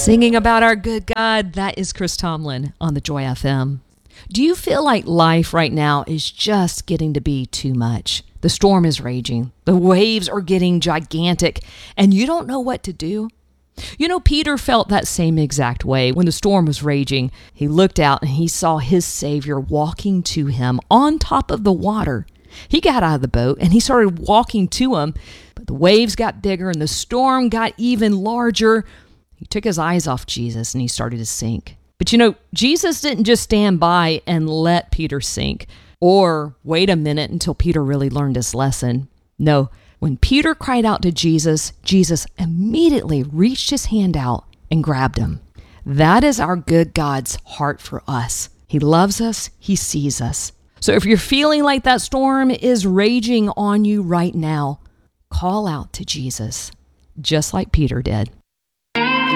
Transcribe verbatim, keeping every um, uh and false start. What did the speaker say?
Singing about our good God, that is Chris Tomlin on the Joy F M. Do you feel like life right now is just getting to be too much? The storm is raging, the waves are getting gigantic, and you don't know what to do? You know, Peter felt that same exact way when the storm was raging. He looked out and he saw his Savior walking to him on top of the water. He got out of the boat and he started walking to him, but the waves got bigger and the storm got even larger. He took his eyes off Jesus and he started to sink. But you know, Jesus didn't just stand by and let Peter sink or wait a minute until Peter really learned his lesson. No, when Peter cried out to Jesus, Jesus immediately reached his hand out and grabbed him. That is our good God's heart for us. He loves us. He sees us. So if you're feeling like that storm is raging on you right now, call out to Jesus, just like Peter did.